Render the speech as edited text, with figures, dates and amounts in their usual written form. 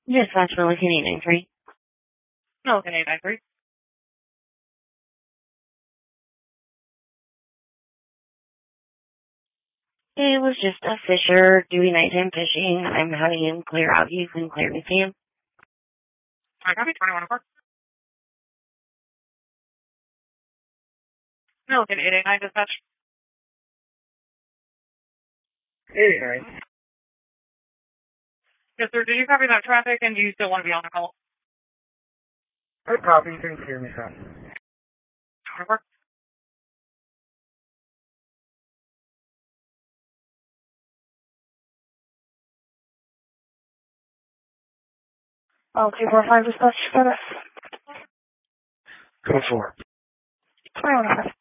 Dispatch Milliken 893. Milliken 893. It was just a fisher doing nighttime fishing. I'm having him clear out. You can clear me, Sam. I copy 2104. Milliken 889 dispatch. 889. Yes, sir. Did you copy that traffic and do you still want to be on the call? I copy. You can clear me, Sam. 24. Oh, 245 dispatch status. Go for it. 2105.